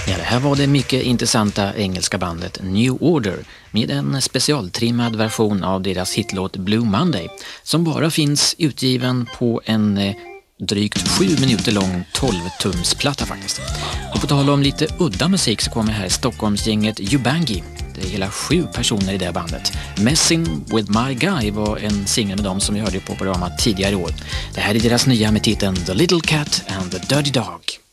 Ja, det här var det mycket intressanta engelska bandet New Order med en specialtrimmad version av deras hitlåt Blue Monday som bara finns utgiven på en drygt 7 minuter lång 12-tumsplatta faktiskt. Och på tal om lite udda musik så kommer här Stockholmsgänget Ubangi. Det är hela 7 personer i det bandet. Messing with my guy var en singel med dem som vi hörde på programmet tidigare i år. Det här är deras nya med titeln The Little Cat and the Dirty Dog.